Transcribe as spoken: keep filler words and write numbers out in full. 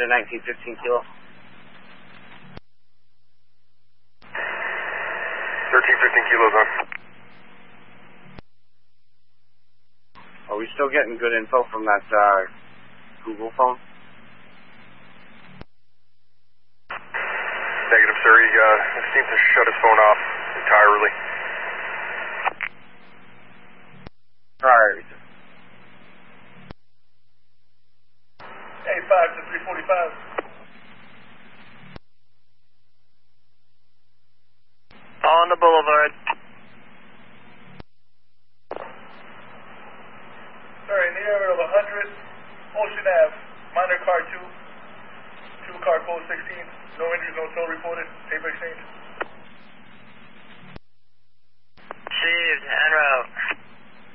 to nineteen fifteen kilo. thirteen fifteen kilos on. Are we still getting good info from that uh, Google phone? Negative, sir. He uh, seemed to shut his phone off entirely. Alright. eighty-five to three forty-five. On the boulevard. Sorry, in the area of one hundred, Ocean Ave, minor car two, two car code sixteen, no injuries, no tow reported, paper exchange. Received, en route.